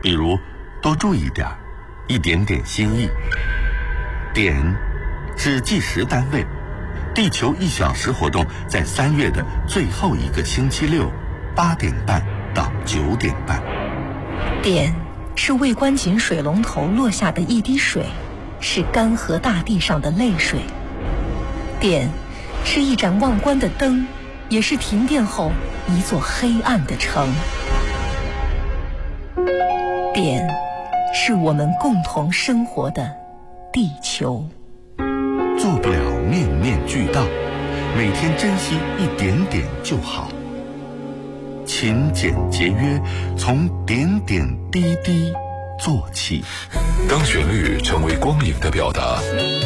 比如多注意点，一点点心意。点是计时单位，地球1小时活动在3月的最后一个星期六8点半到9点半。 点是未关紧水龙头落下的一滴水，是干涸大地上的泪水。点是一盏忘关的灯，也是停电后一座黑暗的城。点是我们共同生活的地球。 做不了面面俱到，每天珍惜一点点就好。勤俭节约，从点点滴滴做起。 当旋律成为光影的表达，